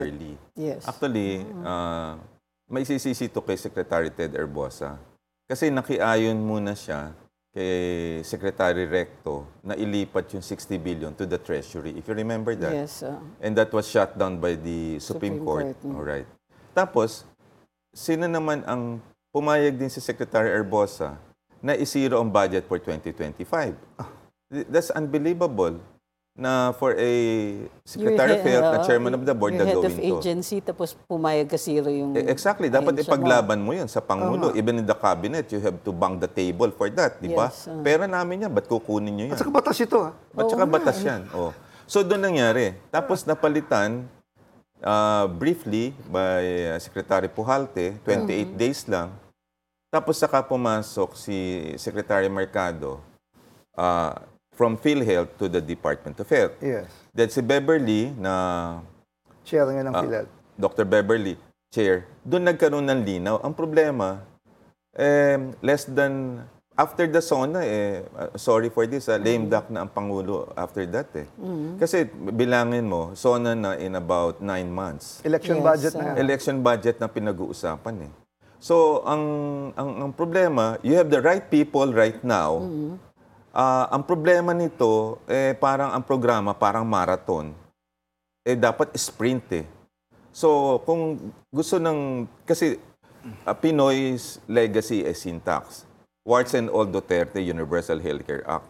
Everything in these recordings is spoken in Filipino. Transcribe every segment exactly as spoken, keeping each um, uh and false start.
early. Yes. Actually, uh, may sisisi to kay Secretary Ted Herbosa. Kasi nakiayon muna siya kay Secretary Recto na ilipat yung sixty billion to the Treasury. If you remember that. Yes. Uh, And that was shut down by the Supreme, Supreme Court. Court, mm. Alright. Tapos, sino naman ang pumayag din si Secretary Herbosa na isiro ang budget for twenty twenty-five? That's unbelievable na for a Secretary of Health, na Chairman of the Board, na head gawin of to. agency, tapos pumayag ka zero yung... Eh, Exactly. Dapat ahensya mo. ipaglaban mo yun sa Pangulo. Tama. Even in the Cabinet, you have to bang the table for that, di ba? Yes, uh. Pera namin yan, ba't kukunin nyo yan? At saka batas ito, ha? At saka batas yan. Oh. So doon nangyari. Tapos napalitan, uh, briefly, by uh, Secretary Pujalte, twenty-eight days lang. Tapos saka pumasok si Secretary Mercado uh, from PhilHealth to the Department of Health. Yes. Then si Beverly, na Chair nga ng Ah, PhilHealth. Doctor Beverly, chair, doon nagkaroon ng linaw. Ang problema, eh, less than, after the SONA, eh, uh, sorry for this, uh, lame duck na ang Pangulo after that. Eh. Kasi bilangin mo, SONA na in about nine months. Election Yes, budget na uh, yan. Election budget na pinag-uusapan eh. So, ang, ang, ang problema, you have the right people right now. Ah, ang problema nito, eh, parang ang programa, parang marathon. Eh, dapat sprint eh. So, kung gusto ng... Kasi uh, Pinoy's legacy is syntax. Warts and all Duterte Universal Healthcare Act.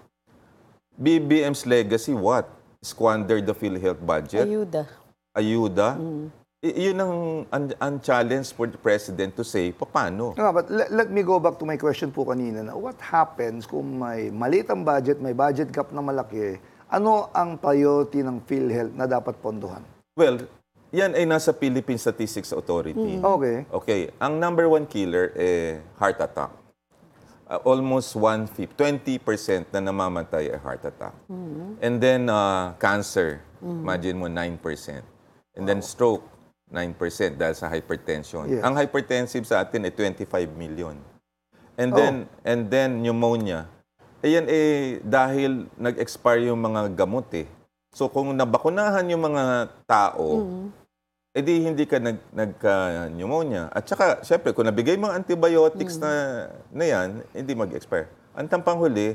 B B M's legacy, what? Squander the PhilHealth budget? Ayuda. Ayuda? I- yun ang un- un-challenge for the President to say, paano? Nga, but let, let me go back to my question po kanina na what happens kung may maliit ang budget, may budget gap na malaki, ano ang priority ng PhilHealth na dapat pondohan? Well, yan ay nasa Philippine Statistics Authority. Okay. Okay, ang number one killer eh heart attack. Uh, almost one-fifth, twenty percent na namamatay ay heart attack. And then uh, cancer, imagine mo nine percent. And then stroke, nine percent dahil sa hypertension. Yes. Ang hypertensive sa atin ay twenty-five million. And then and then pneumonia. Ayan eh dahil nag-expire yung mga gamot eh. So kung nabakunahan yung mga tao, edi hindi ka nag, nagka-pneumonia. At saka, syempre, kung nabigay mga antibiotics na, na yan, hindi mag-expire. Ang tampang-huli,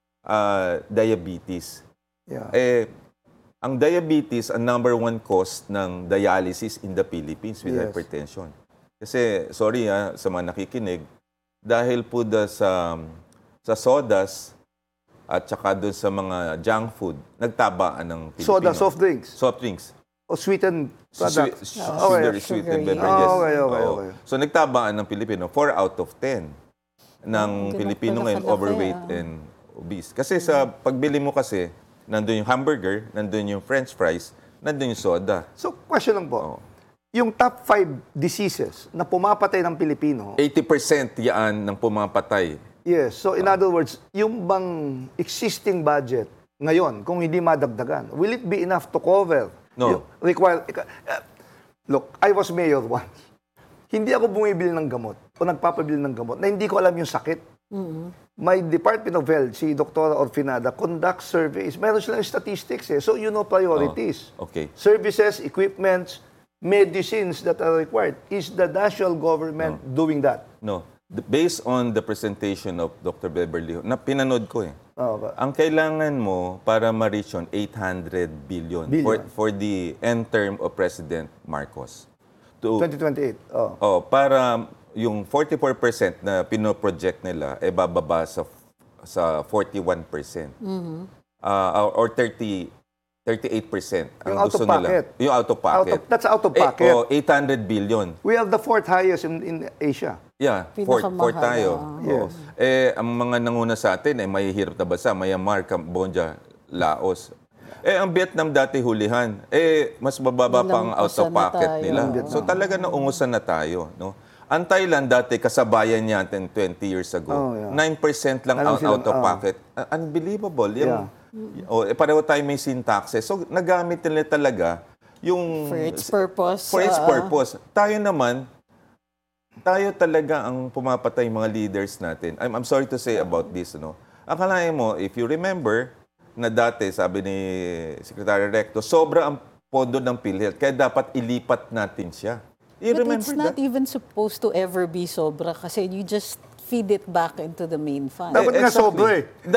uh, diabetes. Yeah. Eh, ang diabetes, ang number one cause ng dialysis in the Philippines with Yes. hypertension. Kasi, sorry ha, sa mga nakikinig, dahil po da sa, sa sodas at saka doon sa mga junk food, nagtabaan ng Pilipino. Soda, soft drinks, Soft drinks. o sweetened Su- product. su- Oh, sugar, yeah. sweetened Sugary. beverages. Oh, okay, okay, Oo. okay. So nagtabaan ng Pilipino, four out of ten ng Oh, Pilipino ngayon kalaki-laki, overweight ah. and obese. Kasi sa pagbili mo kasi, nandun yung hamburger, nandun yung french fries, nandun yung soda. So, question lang po. Yung top five diseases na pumapatay ng Pilipino, eighty percent yan ng pumapatay. yes. So, in other words, yung bang existing budget ngayon, kung hindi madagdagan, will it be enough to cover? No. Yung require, uh, look, I was mayor once. Hindi ako bumibili ng gamot o nagpapabili ng gamot na hindi ko alam yung sakit. My Department of Health, si Doctor Orfinada, conducts surveys. Meron silang statistics eh. So, you know priorities. Oh, okay. Services, equipments, medicines that are required. Is the national government doing that? No. The- based on the presentation of Doctor Beverly, na pinanood ko eh. Oh, ba- Ang kailangan mo para ma-reach yun, eight hundred billion, For, Billion. for the end term of President Marcos. To, twenty twenty-eight. Oh. oh, para yung forty-four percent na pinoproject nila ay bababa sa sa forty-one percent. Ah, or or thirty thirty-eight percent ang Yung out gusto of pocket. nila. Yung out of Out pocket. of, that's out of Eh, pocket. oh, eight hundred billion. We have the fourth highest in, in Asia. Yeah, fourth, Pinakamahal, fourth tayo. ah. Oo. Eh, ang mga nanguna sa atin, eh, mahihirap na bansa, Myanmar, Cambodia, Laos. Eh, ang Vietnam dati hulihan. Eh, mas bababa pa ang Ilang out of usan na pocket tayo. nila. Ang So talaga naungusan na tayo. No? Ang Thailand dati, kasabayan natin twenty years ago. Oh, yeah. nine percent lang Alam out, silang, out of ah. pocket. Uh, unbelievable. Yung, Yeah. oh, eh, pareho tayo may syntaxes. So, nagamit nila talaga yung... For its purpose. For its ah, purpose. Tayo naman, tayo talaga ang pumapatay mga leaders natin. I'm, I'm sorry to say about this. No? Akalain mo, if you remember, na dati, sabi ni Secretary Recto, sobra ang pondo ng PhilHealth. Kaya dapat ilipat natin siya. You But remember it's not that? even supposed to ever be sobra kasi you just feed it back into the main fund. Dapat nga exactly. sobra eh.